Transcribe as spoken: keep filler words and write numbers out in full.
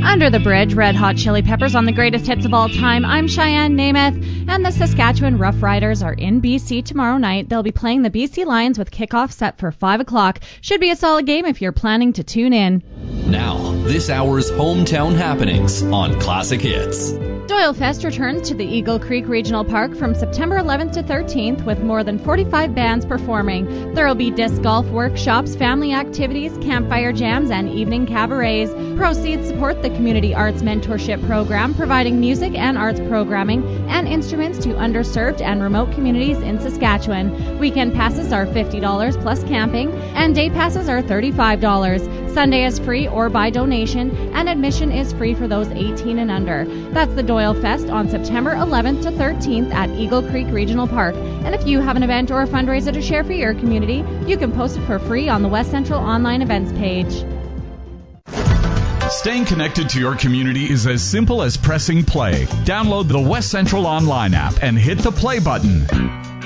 Under the Bridge, Red Hot Chili Peppers on the greatest hits of all time. I'm Cheyenne Namath, and the Saskatchewan Rough Riders are in B C tomorrow night. They'll be playing the B C Lions with kickoff set for five o'clock. Should be a solid game if you're planning to tune in. Now, this hour's hometown happenings on Classic Hits. Doyle Fest returns to the Eagle Creek Regional Park from September eleventh to thirteenth with more than forty-five bands performing. There will be disc golf workshops, family activities, campfire jams, and evening cabarets. Proceeds support the Community Arts Mentorship Program, providing music and arts programming and instruments to underserved and remote communities in Saskatchewan. Weekend passes are fifty dollars plus camping, and day passes are thirty-five dollars. Sunday is free or by donation, and admission is free for those eighteen and under. That's the Doyle Fest on September eleventh to thirteenth at Eagle Creek Regional Park. And if you have an event or a fundraiser to share for your community, you can post it for free on the West Central online events page. Staying connected to your community is as simple as pressing play. Download the West Central online app and hit the play button.